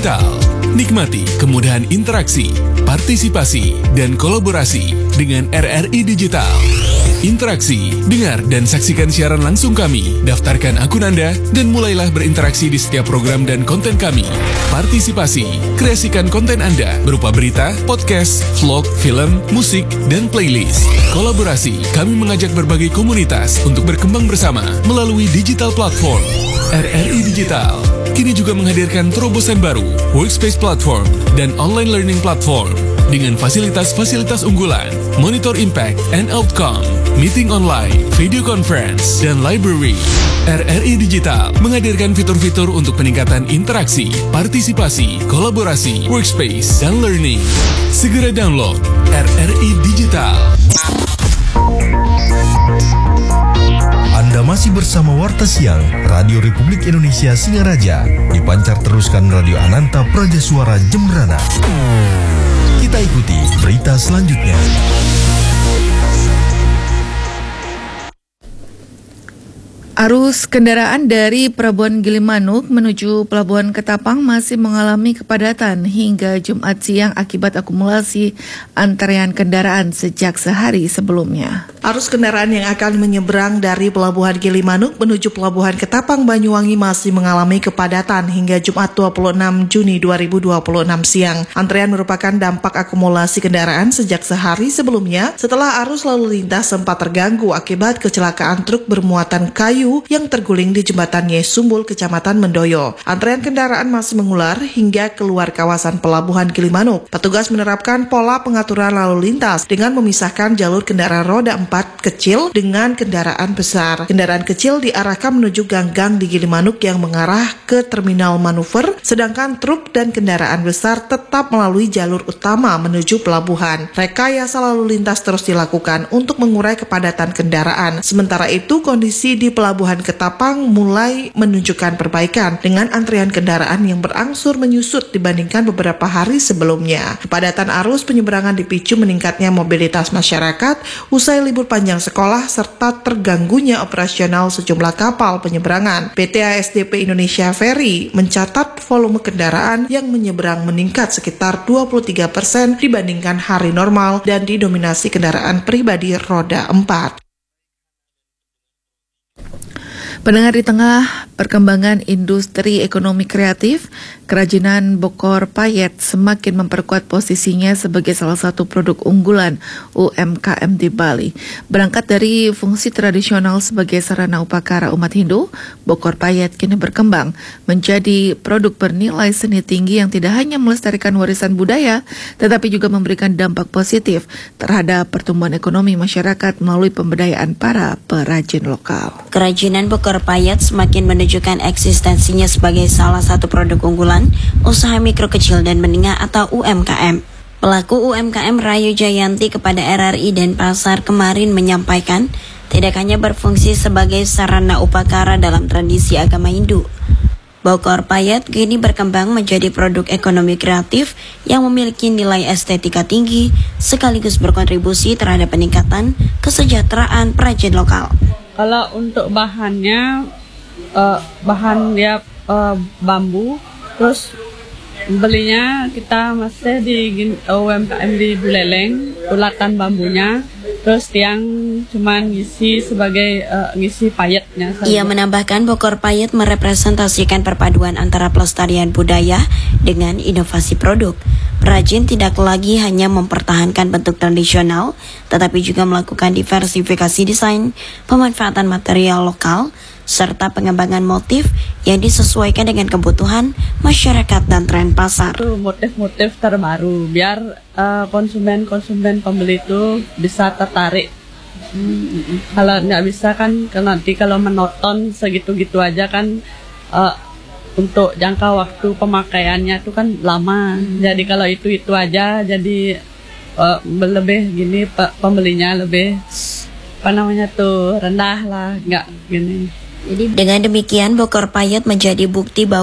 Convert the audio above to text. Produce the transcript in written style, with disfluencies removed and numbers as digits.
Digital. Nikmati kemudahan interaksi, partisipasi, dan kolaborasi dengan RRI Digital. Interaksi, dengar dan saksikan siaran langsung kami, daftarkan akun Anda, dan mulailah berinteraksi di setiap program dan konten kami. Partisipasi, kreasikan konten Anda berupa berita, podcast, vlog, film, musik, dan playlist. Kolaborasi, kami mengajak berbagai komunitas untuk berkembang bersama melalui digital platform. RRI Digital kini juga menghadirkan terobosan baru, workspace platform, dan online learning platform dengan fasilitas-fasilitas unggulan, monitor impact and outcome, meeting online, video conference, dan library. RRI Digital menghadirkan fitur-fitur untuk peningkatan interaksi, partisipasi, kolaborasi, workspace, dan learning. Segera download RRI Digital. Anda masih bersama Warta Siang Radio Republik Indonesia Singaraja, dipancar teruskan Radio Ananta Praja Suara Jembrana. Kita ikuti berita selanjutnya. Arus kendaraan dari Pelabuhan Gilimanuk menuju Pelabuhan Ketapang masih mengalami kepadatan hingga Jumat siang akibat akumulasi antrean kendaraan sejak sehari sebelumnya. Arus kendaraan yang akan menyeberang dari Pelabuhan Gilimanuk menuju Pelabuhan Ketapang Banyuwangi masih mengalami kepadatan hingga Jumat 26 Juni 2026 siang. Antrean merupakan dampak akumulasi kendaraan sejak sehari sebelumnya setelah arus lalu lintas sempat terganggu akibat kecelakaan truk bermuatan kayu yang terguling di jembatan Yesumbul, Kecamatan Mendoyo. Antrean kendaraan masih mengular hingga keluar kawasan Pelabuhan Gilimanuk. Petugas menerapkan pola pengaturan lalu lintas dengan memisahkan jalur kendaraan roda 4 kecil dengan kendaraan besar. Kendaraan kecil diarahkan menuju gang-gang di Gilimanuk yang mengarah ke terminal manuver, sedangkan truk dan kendaraan besar tetap melalui jalur utama menuju pelabuhan. Rekayasa lalu lintas terus dilakukan untuk mengurai kepadatan kendaraan. Sementara itu, kondisi di Pelabuhan Ketapang mulai menunjukkan perbaikan dengan antrian kendaraan yang berangsur menyusut dibandingkan beberapa hari sebelumnya. Kepadatan arus penyeberangan dipicu meningkatnya mobilitas masyarakat usai libur panjang sekolah serta terganggunya operasional sejumlah kapal penyeberangan. PT ASDP Indonesia Ferry mencatat volume kendaraan yang menyeberang meningkat sekitar 23% dibandingkan hari normal dan didominasi kendaraan pribadi roda 4. Pendengar, di tengah perkembangan industri ekonomi kreatif, kerajinan Bokor Payet semakin memperkuat posisinya sebagai salah satu produk unggulan UMKM di Bali. Berangkat dari fungsi tradisional sebagai sarana upakara umat Hindu, Bokor Payet kini berkembang menjadi produk bernilai seni tinggi yang tidak hanya melestarikan warisan budaya, tetapi juga memberikan dampak positif terhadap pertumbuhan ekonomi masyarakat melalui pemberdayaan para perajin lokal. Kerajinan Bokor Payet semakin menunjukkan eksistensinya sebagai salah satu produk unggulan usaha mikro kecil dan menengah atau UMKM. Pelaku UMKM Rayu Jayanti kepada RRI Denpasar kemarin menyampaikan tidak hanya berfungsi sebagai sarana upakara dalam tradisi agama Hindu. Bokor Payet kini berkembang menjadi produk ekonomi kreatif yang memiliki nilai estetika tinggi sekaligus berkontribusi terhadap peningkatan kesejahteraan perajin lokal. Kalau untuk bahannya, bahan dia bambu, terus belinya kita masih di UMKM di Buleleng, ulatan bambunya, terus tiang cuman ngisi sebagai ngisi payetnya saja. Ia menambahkan Bokor Payet merepresentasikan perpaduan antara pelestarian budaya dengan inovasi produk. Perajin tidak lagi hanya mempertahankan bentuk tradisional, tetapi juga melakukan diversifikasi desain, pemanfaatan material lokal, serta pengembangan motif yang disesuaikan dengan kebutuhan masyarakat dan tren pasar. Itu motif-motif terbaru biar konsumen pembeli itu bisa tertarik. Kalau nggak bisa kan nanti kalau menonton segitu-gitu aja kan untuk jangka waktu pemakaiannya itu kan lama. Jadi kalau itu aja jadi lebih gini pembelinya lebih rendah lah, nggak gini. Dengan demikian Bokor Payet menjadi bukti bahwa